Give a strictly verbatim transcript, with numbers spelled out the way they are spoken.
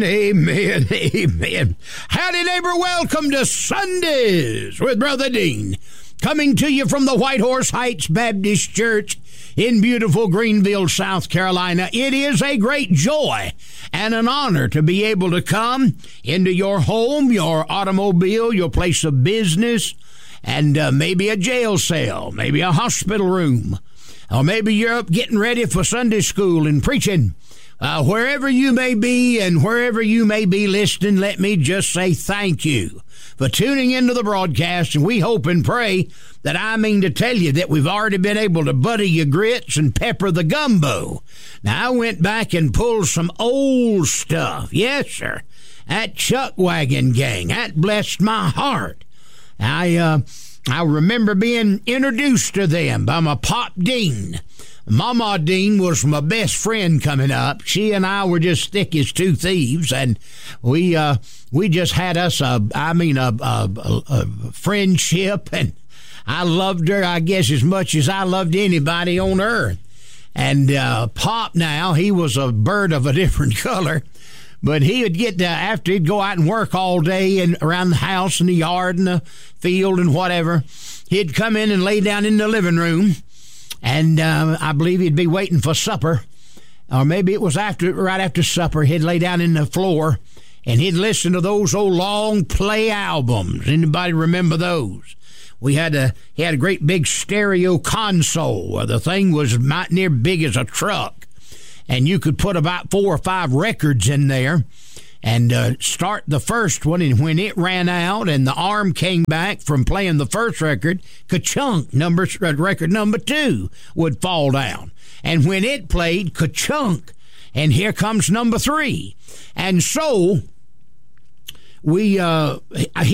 Amen, amen. Howdy, neighbor. Welcome to Sundays with Brother Dean. Coming to you from the White Horse Heights Baptist Church in beautiful Greenville, South Carolina. It is a great joy and an honor to be able to come into your home, your automobile, your place of business, and uh, maybe a jail cell, maybe a hospital room, or maybe you're up getting ready for Sunday school and preaching. Uh, wherever you may be and wherever you may be listening, let me just say thank you for tuning into the broadcast, and we hope and pray that I mean to tell you that we've already been able to butter your grits and pepper the gumbo. Now, I went back and pulled some old stuff. Yes, sir. That Chuck Wagon Gang, that blessed my heart. I, uh, I remember being introduced to them by my Pop Dean. Mama Dean was my best friend coming up. She and I were just thick as two thieves, and we uh, we just had us a, I mean, a, a, a friendship, and I loved her, I guess, as much as I loved anybody on earth. And uh, Pop now, he was a bird of a different color, but he would get to, after he'd go out and work all day and around the house and the yard and the field and whatever, he'd come in and lay down in the living room. And uh, I believe he'd be waiting for supper, or maybe it was after, right after supper. He'd lay down in the floor, and he'd listen to those old long play albums. Anybody remember those? We had a he had a great big stereo console. The thing was mighty near big as a truck, and you could put about four or five records in there, and uh, start the first one, and when it ran out and the arm came back from playing the first record, ka-chunk, number, record number two would fall down. And when it played, ka-chunk, and here comes number three. And so we, uh,